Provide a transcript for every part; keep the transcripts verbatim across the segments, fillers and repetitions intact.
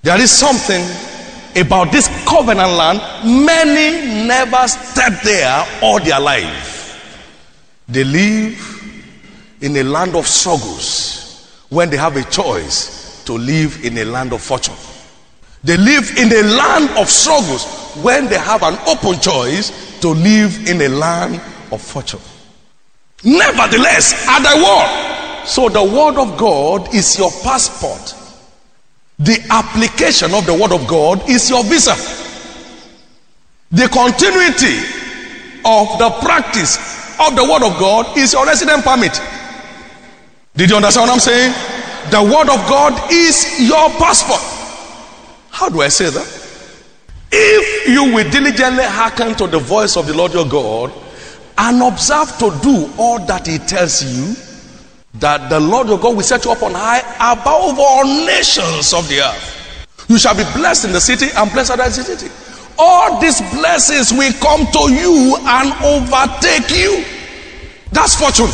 There is something about this covenant land. Many never step there all their life. They live in a land of struggles when they have a choice to live in a land of fortune. They live in a land of struggles when they have an open choice to live in a land of fortune. Nevertheless, at thy word. So the word of God is your passport. The application of the word of God is your visa. The continuity of the practice of the word of God is your resident permit. Did you understand what I'm saying? The word of God is your passport. How do I say that? If you will diligently hearken to the voice of the Lord your God and observe to do all that he tells you, that the Lord your God will set you up on high above all nations of the earth. You shall be blessed in the city and blessed outside the city. All these blessings will come to you and overtake you. That's fortune.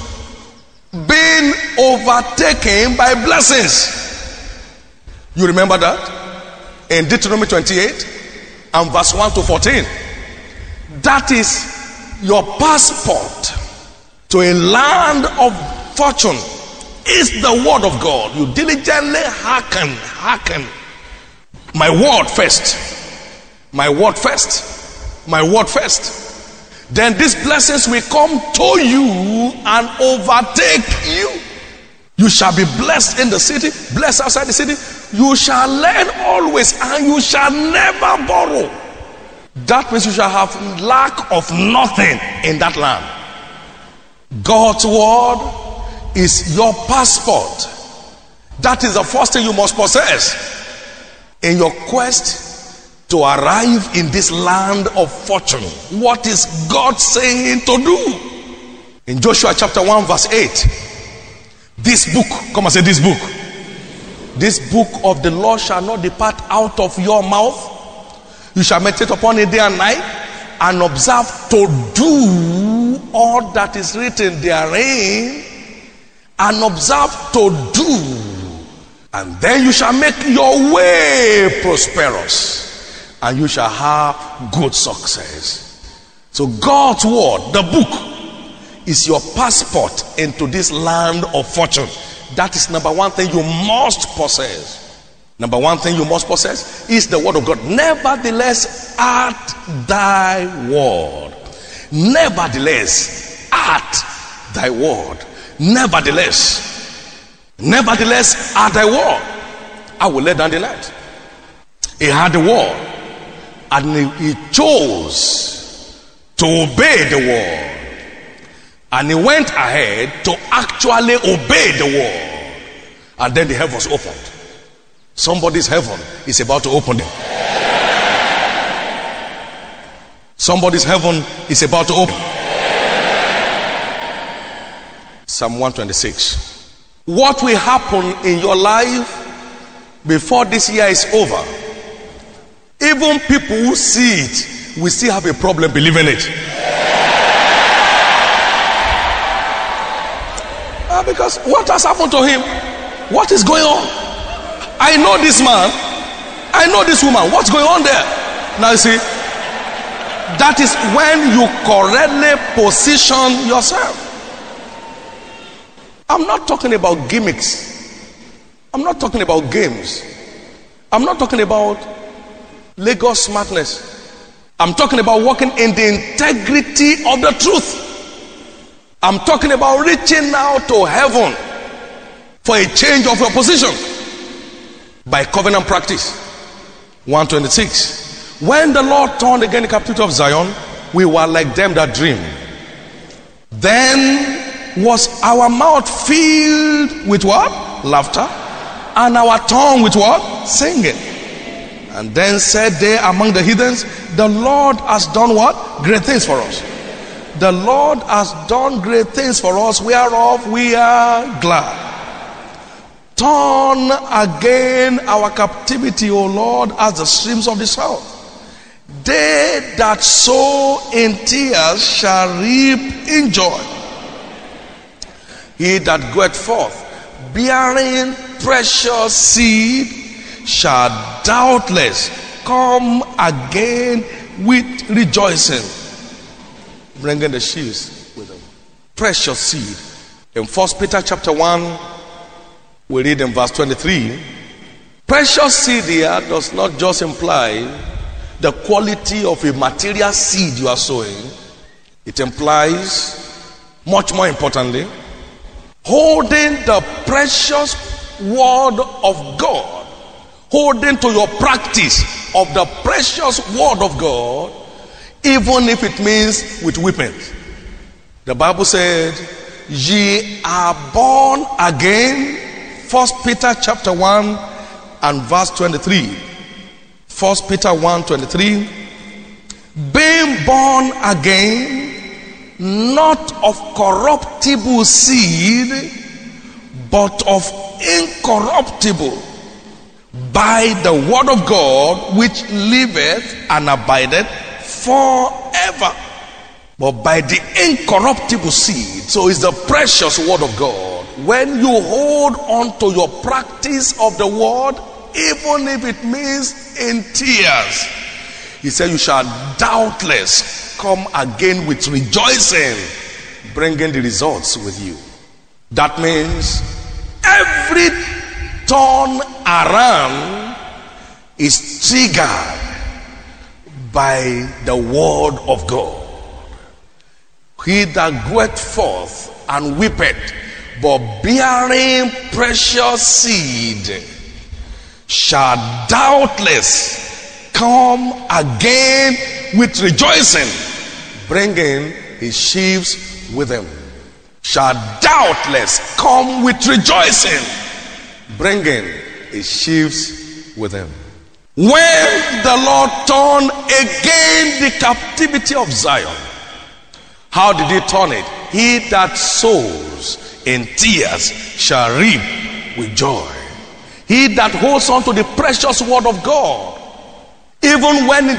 Being overtaken by blessings. You remember that? In Deuteronomy twenty-eight and verse one to fourteen. That is your passport to a land of fortune. Is the word of God. You diligently hearken, hearken. My word first. My word first. My word first. Then these blessings will come to you and overtake you. You shall be blessed in the city, blessed outside the city. You shall lend always and you shall never borrow. That means you shall have lack of nothing in that land. God's word is your passport. That is the first thing you must possess in your quest to arrive in this land of fortune. What is God saying to do? In Joshua chapter one verse eight, this book, come and say this book. This book of the law shall not depart out of your mouth. You shall meditate upon it day and night, and observe to do all that is written therein, and observe to do, and then you shall make your way prosperous, and you shall have good success. So God's word, the book, is your passport into this land of fortune. That is number one thing you must possess. Number one thing you must possess is the word of God. Nevertheless, at thy word. Nevertheless, at thy word. Nevertheless, nevertheless, at thy word, I will lay down the night. He had the word, and he, he chose to obey the word. And he went ahead to actually obey the word. And then the heavens opened. Somebody's heaven is about to open them. Somebody's heaven is about to open. Psalm one twenty-six. What will happen in your life before this year is over? Even people who see it will still have a problem believing it. Uh, because what has happened to him? What is going on? I know this man. I know this woman. What's going on there? Now you see, that is when you correctly position yourself. I'm not talking about gimmicks. I'm not talking about games. I'm not talking about Lagos smartness. I'm talking about walking in the integrity of the truth. I'm talking about reaching out to heaven for a change of your position by covenant practice. one twenty-six. When the Lord turned again the captivity of Zion, we were like them that dream. Then was our mouth filled with what? Laughter. And our tongue with what? Singing. And then said they among the heathens, the Lord has done what? Great things for us. The Lord has done great things for us, whereof we are glad. Turn again our captivity, O Lord, as the streams of the south. They that sow in tears shall reap in joy. He that goeth forth bearing precious seed shall doubtless come again with rejoicing, bringing the sheaves with them. Precious seed. In First Peter chapter one, we read in verse twenty-three, precious seed here does not just imply the quality of a material seed you are sowing. It implies, much more importantly, holding the precious word of God, holding to your practice of the precious word of God, even if it means with weeping. The Bible said, ye are born again. First Peter chapter one and verse twenty-three. First Peter one twenty-three. Being born again, not of corruptible seed, but of incorruptible, by the word of God, which liveth and abideth forever. But by the incorruptible seed. So it's the precious word of God. When you hold on to your practice of the word, even if it means in tears, he said, you shall doubtless come again with rejoicing, bringing the results with you. That means every turn around is triggered by the word of God. He that goeth forth and weepeth, but bearing precious seed, shall doubtless come again with rejoicing, bringing his sheaves with him. Shall doubtless come with rejoicing, bringing his sheaves with him. When the Lord turned again the captivity of Zion, how did he turn it? He that sows in tears shall reap with joy. He that holds on to the precious word of God, even when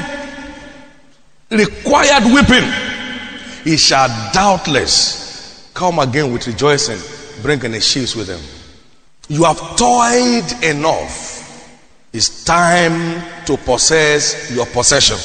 it required whipping, he shall doubtless come again with rejoicing, bringing his sheaves with him. You have toiled enough. It's time to possess your possession.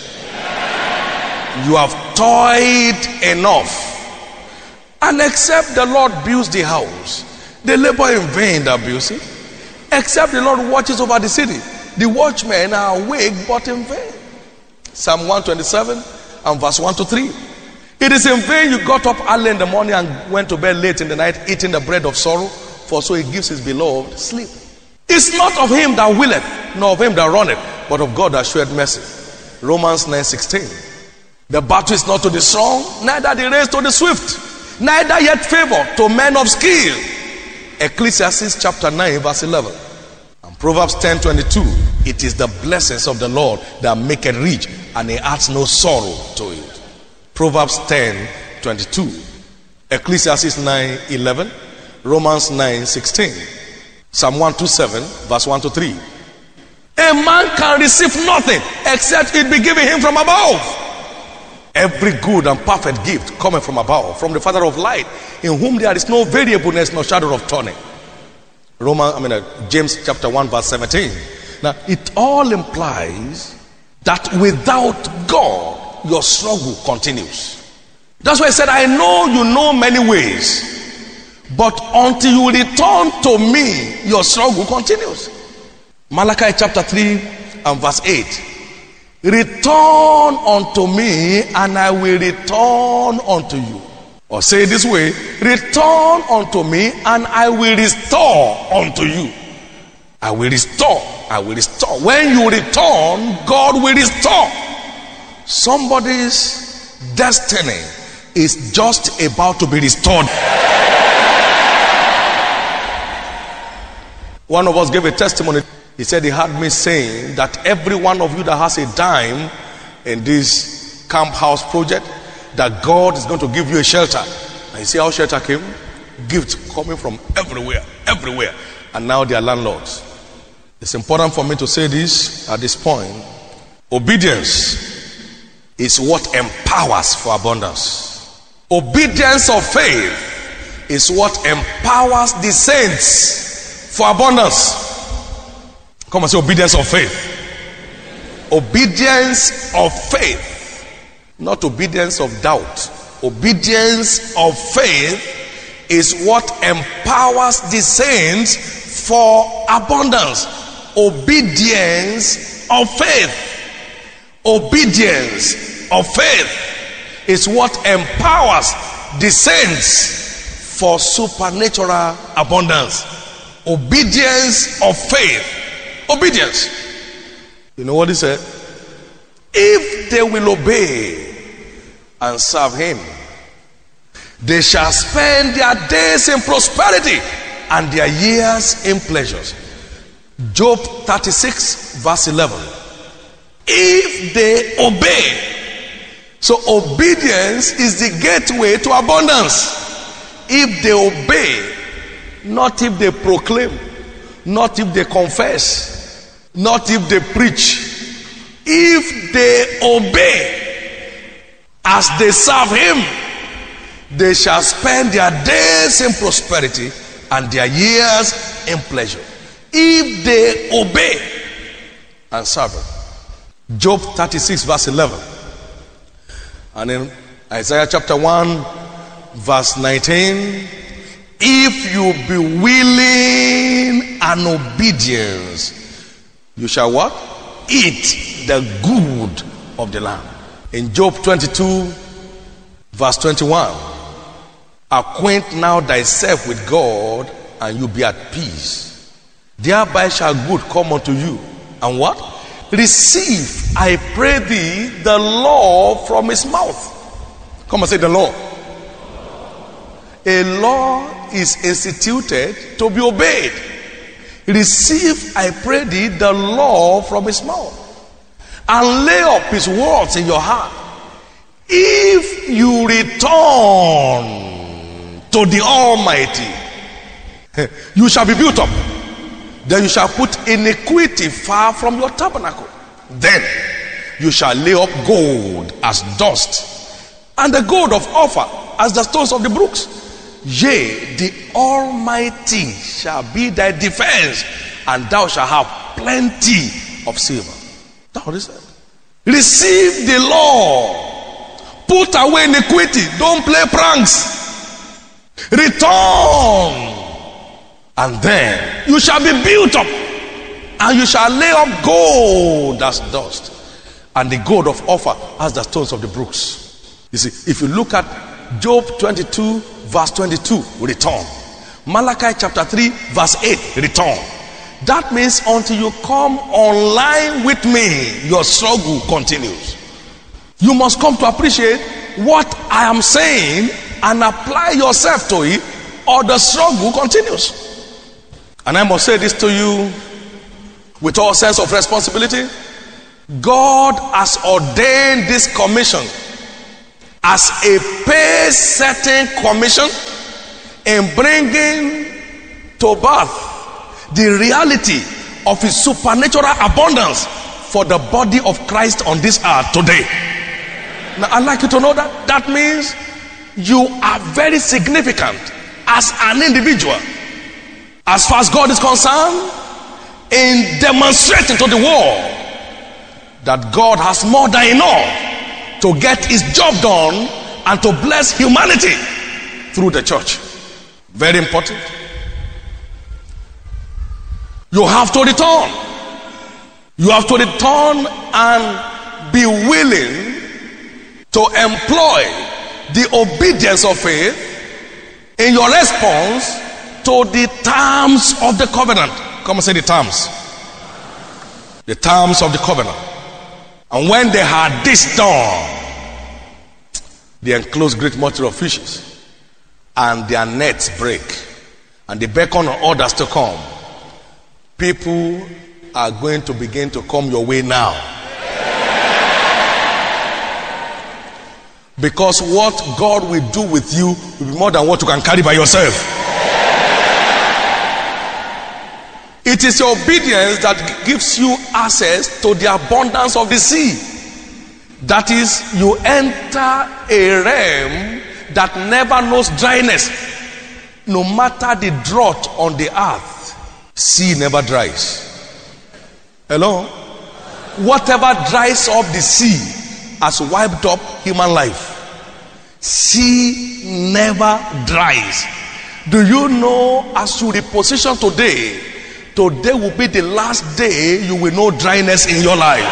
You have toiled enough. And except the Lord builds the house, they labor in vain that builds it. Except the Lord watches over the city, the watchmen are awake but in vain. Psalm one twenty-seven and verse one to three. It is in vain you got up early in the morning and went to bed late in the night, eating the bread of sorrow, for so he gives his beloved sleep. It's not of him that willeth, nor of him that runneth, but of God that showeth mercy. Romans nine sixteen. The battle is not to the strong, neither the race to the swift, neither yet favor to men of skill. Ecclesiastes chapter nine verse eleven. And Proverbs ten twenty-two. It is the blessings of the Lord that make it rich, and he adds no sorrow to it. Proverbs ten twenty-two. Ecclesiastes nine eleven. Romans nine sixteen. Psalm one twenty-seven verse one to three. A man can receive nothing except it be given him from above. Every good and perfect gift cometh from above, from the Father of light, in whom there is no variableness nor shadow of turning. Roman, I mean uh, James chapter one verse seventeen. Now it all implies that without God, your struggle continues. That's why I said, I know you know many ways, but until you return to me, your struggle continues. Malachi chapter three and verse eight. Return unto me, and I will return unto you. Or say it this way, return unto me, and I will restore unto you. I will restore. I will restore. When you return, God will restore. Somebody's destiny is just about to be restored. One of us gave a testimony. He said he heard me saying that every one of you that has a dime in this camp house project, that God is going to give you a shelter. And you see how shelter came? Gifts coming from everywhere, everywhere. And now they are landlords. It's important for me to say this at this point. Obedience is what empowers for abundance. Obedience of faith is what empowers the saints for abundance. Come and say obedience of faith. Obedience of faith. Not obedience of doubt. Obedience of faith is what empowers the saints for abundance. Obedience of faith. Obedience of faith is what empowers the saints for supernatural abundance. Obedience of faith. Obedience. You know what he said? If they will obey and serve him, they shall spend their days in prosperity and their years in pleasures. Job thirty-six verse eleven. If they obey. So obedience is the gateway to abundance. If they obey, not if they proclaim, not if they confess, not if they preach. If they obey as they serve him, they shall spend their days in prosperity and their years in pleasure. If they obey and serve him. Job thirty-six verse eleven. And in Isaiah chapter one verse nineteen. If you be willing and obedience, you shall what? Eat the good of the land. In Job twenty-two verse twenty-one. Acquaint now thyself with God, and you be at peace. Thereby shall good come unto you. And what? Receive, I pray thee, the law from his mouth. Come and say the law. A law is instituted to be obeyed. Receive, I pray thee, the law from his mouth, and lay up his words in your heart. If you return to the Almighty, you shall be built up. Then you shall put iniquity far from your tabernacle. Then you shall lay up gold as dust, and the gold of Ophir as the stones of the brooks. Yea, the Almighty shall be thy defense, and thou shalt have plenty of silver. That's what he said. Receive the law. Put away iniquity. Don't play pranks. Return. And then you shall be built up, and you shall lay up gold as dust, and the gold of Ophir as the stones of the brooks. You see, if you look at Job twenty-two verse twenty-two, return. Malachi chapter three verse eight, return. That means until you come online with me, your struggle continues. You must come to appreciate what I am saying and apply yourself to it, or the struggle continues. And I must say this to you with all sense of responsibility. God has ordained this commission as a pay-setting commission in bringing to birth the reality of his supernatural abundance for the body of Christ on this earth today. Now, I'd like you to know that that means you are very significant as an individual, as far as God is concerned, in demonstrating to the world that God has more than enough to get his job done and to bless humanity through the church. Very important. You have to return. You have to return and be willing to employ the obedience of faith in your response to the terms of the covenant. Come and say the terms. The terms of the covenant. And when they had this done, they enclosed great multitude of fishes, and their nets break, and they beckon on others to come. People are going to begin to come your way now, because what God will do with you will be more than what you can carry by yourself. It is your obedience that gives you access to the abundance of the sea. That is, you enter a realm that never knows dryness. No matter the drought on the earth, sea never dries. Hello? Whatever dries up the sea has wiped up human life. Sea never dries. Do you know, as you reposition today, today will be the last day you will know dryness in your life.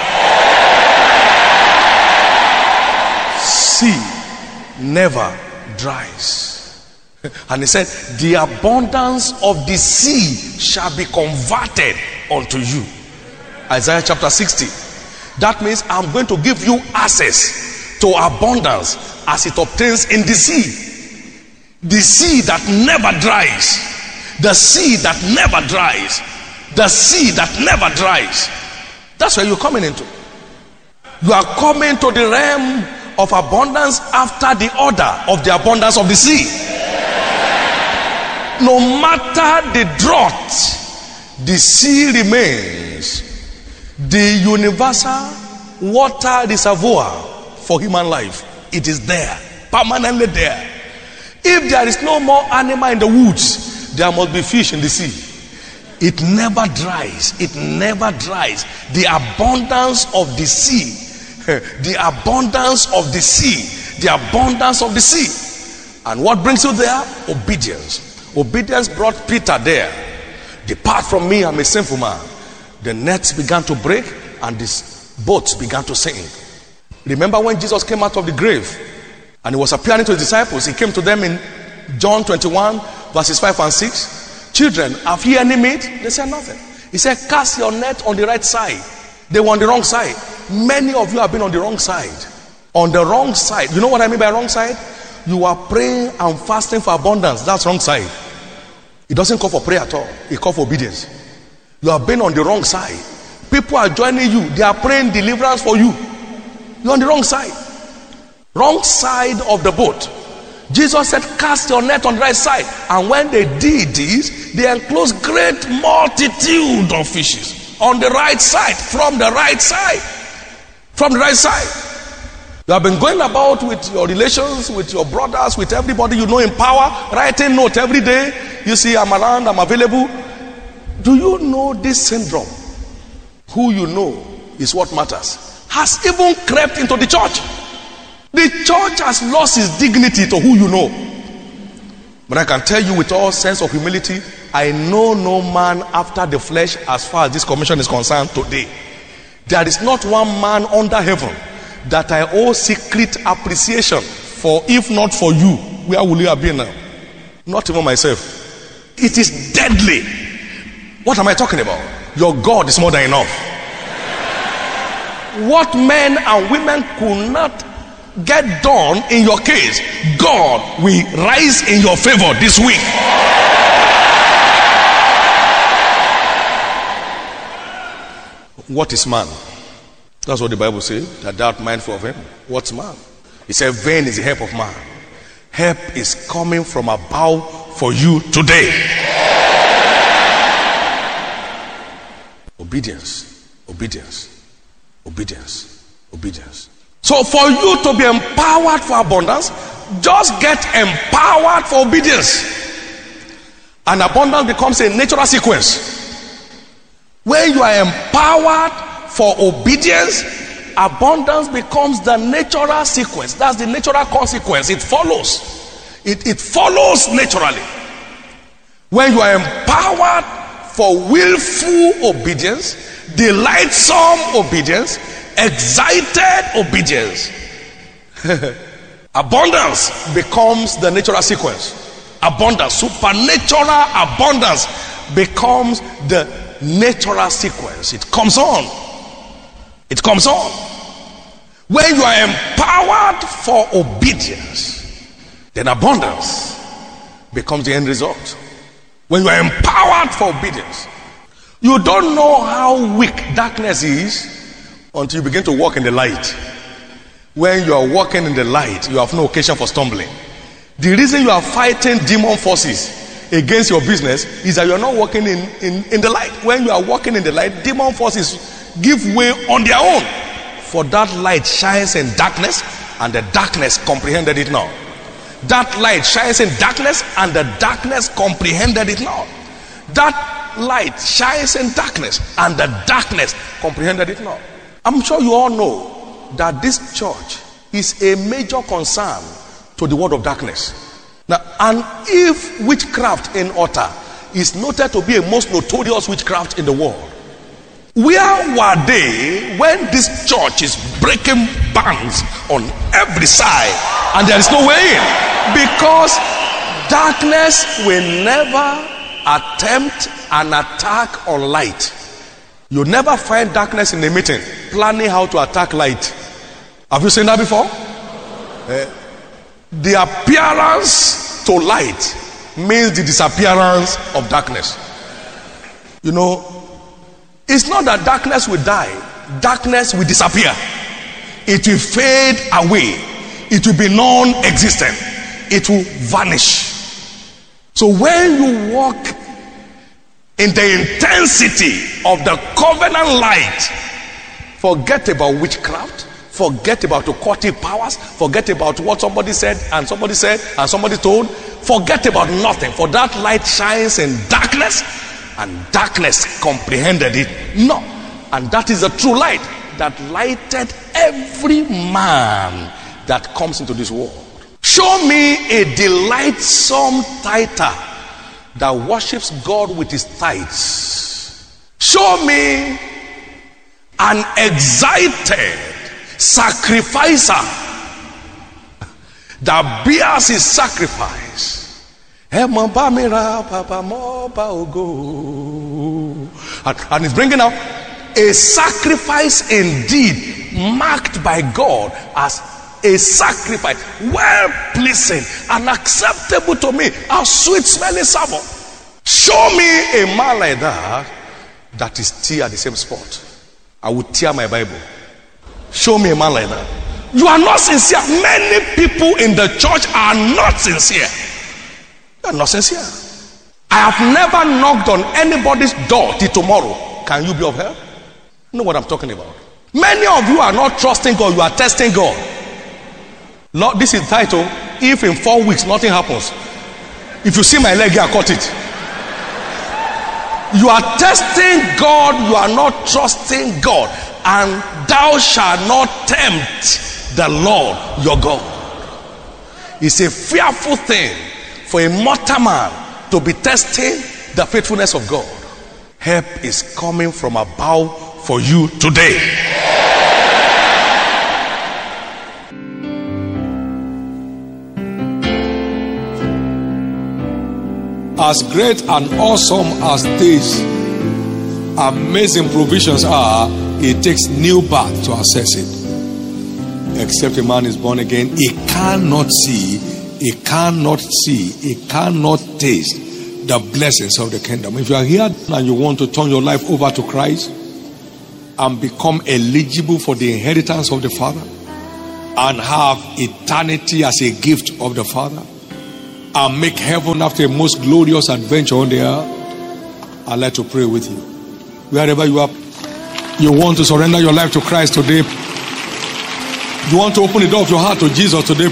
Sea never dries. And he said, the abundance of the sea shall be converted unto you. Isaiah chapter sixty. That means I'm going to give you access to abundance as it obtains in the sea. The sea that never dries. The sea that never dries. The sea that never dries. That's where you're coming into. You are coming to the realm of abundance after the order of the abundance of the sea. No matter the drought, the sea remains the universal water reservoir for human life. It is there, permanently there. If there is no more animal in the woods, there must be fish in the sea. It never dries. It never dries. The abundance of the sea, the abundance of the sea, the abundance of the sea. And what brings you there? Obedience. Obedience brought Peter there. Depart from me, I'm a sinful man. The nets began to break and the boats began to sink. Remember when Jesus came out of the grave and he was appearing to his disciples? He came to them in John twenty-one verses five and six. Children, have ye any meat? They said nothing. He said, cast your net on the right side. They were on the wrong side. Many of you have been on the wrong side. On the wrong side. You know what I mean by wrong side? You are praying and fasting for abundance. That's wrong side. It doesn't call for prayer at all. It calls for obedience. You have been on the wrong side. People are joining you. They are praying deliverance for you. You're on the wrong side. Wrong side of the boat. Jesus said, cast your net on the right side. And when they did this, they enclosed great multitude of fishes. On the right side. From the right side. From the right side. You have been going about with your relations, with your brothers, with everybody you know in power, writing note every day. You see, I'm around, I'm available. Do you know this syndrome? Who you know is what matters. Has even crept into the church. The church has lost its dignity to who you know. But I can tell you with all sense of humility, I know no man after the flesh as far as this commission is concerned today. There is not one man under heaven that I owe secret appreciation for. If not for you, where will you have been now? Not even myself. It is deadly. What am I talking about? Your God is more than enough. What men and women could not get done in your case, God will rise in your favor this week. What is man? That's what the Bible says, that thou art mindful of him. What's man? He said, vain is the help of man. Help is coming from above for you today. Obedience, obedience, obedience, obedience. So for you to be empowered for abundance, just get empowered for obedience. And abundance becomes a natural sequence. When you are empowered for obedience, abundance becomes the natural sequence. That's the natural consequence. It follows. It, it follows naturally. When you are empowered for willful obedience, delightsome obedience, excited obedience, abundance becomes the natural sequence. Abundance, supernatural abundance becomes the natural sequence. It comes on. It comes on. When you are empowered for obedience, then abundance becomes the end result. When you are empowered for obedience, you don't know how weak darkness is until you begin to walk in the light. When you are walking in the light, you have no occasion for stumbling. The reason you are fighting demon forces against your business is that you are not walking in, in, in the light. When you are walking in the light, demon forces give way on their own. For that light shines in darkness, and the darkness comprehended it not. That light shines in darkness, and the darkness comprehended it not. That light shines in darkness, and the darkness comprehended it not. I'm sure you all know that this church is a major concern to the world of darkness. Now, and if witchcraft in altar is noted to be a most notorious witchcraft in the world, where were they when this church is breaking bands on every side and there is no way in? Because darkness will never attempt an attack on light. You never find darkness in a meeting planning how to attack light. Have you seen that before? Uh, the appearance to light means the disappearance of darkness. You know, it's not that darkness will die. Darkness will disappear. It will fade away. It will be non-existent. It will vanish. So when you walk in the intensity of the covenant light, forget about witchcraft, forget about occultic powers, forget about what somebody said and somebody said and somebody told, forget about nothing, for that light shines in darkness, and darkness comprehended it not. And that is the true light that lighted every man that comes into this world. Show me a delightsome tither that worships God with his tithes. Show me an excited sacrificer that bears his sacrifice. And, and he's bringing out a sacrifice indeed, marked by God as a sacrifice, well pleasing and acceptable to me, a sweet smelling savour. Show me a man like that that is still at the same spot. I will tear my Bible. Show me a man like that. You are not sincere. Many people in the church are not sincere. You are not sincere. I have never knocked on anybody's door till tomorrow. Can you be of help? You know what I'm talking about. Many of you are not trusting God. You are testing God. Lord, this is the title. If in four weeks nothing happens, if you see my leg here, I cut it. You are testing God. You are not trusting God. And thou shalt not tempt the Lord your God. It's a fearful thing for a mortal man to be testing the faithfulness of God. Help is coming from above for you today. As great and awesome as these amazing provisions are, it takes new birth to access it. Except a man is born again, he cannot see, he cannot see, he cannot taste the blessings of the kingdom. If you are here and you want to turn your life over to Christ and become eligible for the inheritance of the Father and have eternity as a gift of the Father and make heaven after a most glorious adventure on the earth, I'd like to pray with you. Wherever you are, you want to surrender your life to Christ today. You want to open the door of your heart to Jesus today.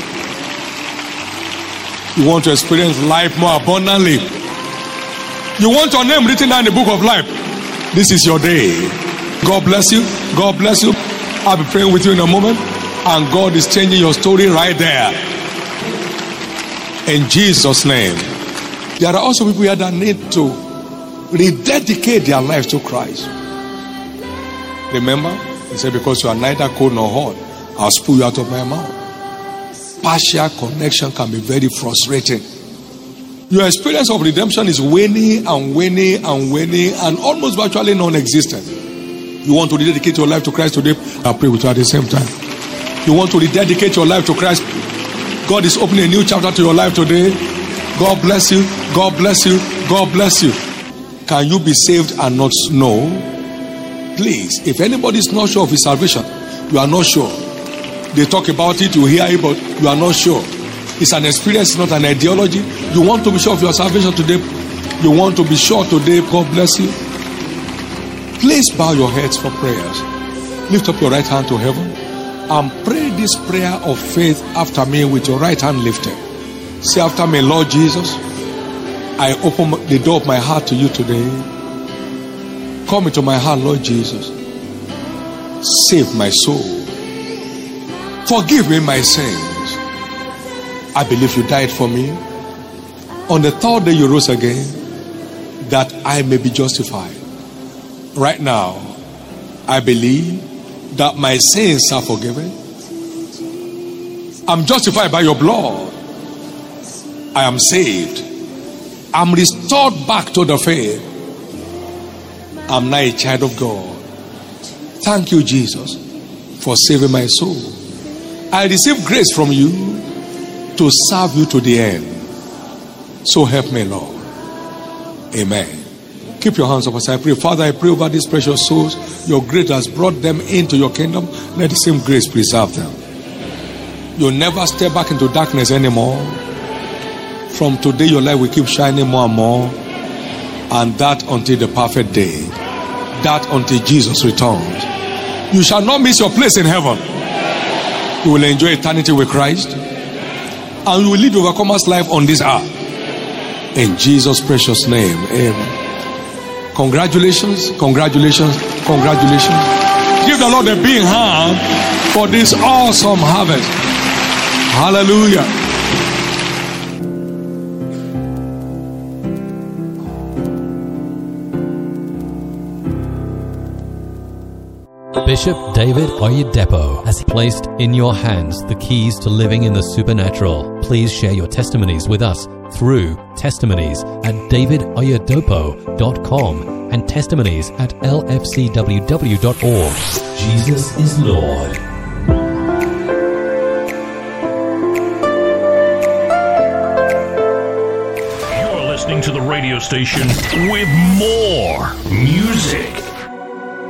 You want to experience life more abundantly. You want your name written down in the book of life. This is your day. God bless you. God bless you. I'll be praying with you in a moment. And God is changing your story right there. In Jesus' name. There are also people here that need to rededicate their lives to Christ. Remember, he said, because you are neither cold nor hot, I'll spew you out of my mouth. Partial connection can be very frustrating. Your experience of redemption is waning and waning and waning and almost virtually non-existent. You want to rededicate your life to Christ today? I'll pray with you at the same time. You want to rededicate your life to Christ? God is opening a new chapter to your life today. God bless you. God bless you. God bless you. Can you be saved and not know? Please, if anybody is not sure of his salvation, you are not sure. They talk about it, you hear it, but you are not sure. It's an experience, not an ideology. You want to be sure of your salvation today. You want to be sure today. God bless you. Please bow your heads for prayers. Lift up your right hand to heaven and pray this prayer of faith after me with your right hand lifted. Say after me, Lord Jesus, I open the door of my heart to you today. Come into my heart, Lord Jesus. Save my soul. Forgive me my sins. I believe you died for me. On the third day you rose again, that I may be justified. Right now, I believe that my sins are forgiven. I'm justified by your blood. I am saved. I'm restored back to the faith. I'm now a child of God. Thank you, Jesus, for saving my soul. I receive grace from you to serve you to the end. So help me, Lord. Amen. Keep your hands up as I pray. Father, I pray over these precious souls. Your grace has brought them into your kingdom. Let the same grace preserve them. You'll never step back into darkness anymore. From today, your light will keep shining more and more. And that until the perfect day. That until Jesus returns. You shall not miss your place in heaven. You will enjoy eternity with Christ. And you will live the overcomer's life on this earth. In Jesus' precious name. Amen. Congratulations, congratulations, congratulations. Give the Lord a big hand for this awesome harvest. Hallelujah. Bishop David Oyedepo has placed in your hands the keys to living in the supernatural. Please share your testimonies with us through testimonies at david oyedepo dot com and testimonies at l f c w w dot org. Jesus is Lord. You're listening to the radio station with more music.